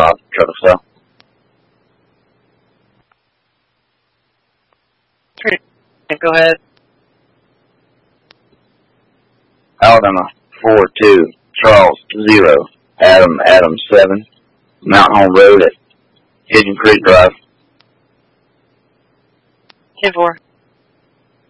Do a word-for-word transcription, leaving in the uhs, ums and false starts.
Rob, Trouble Cell. Go ahead. Alabama four two, Charles zero, Adam Adam seven, Mountain Home Road at Hidden Creek Drive. ten four.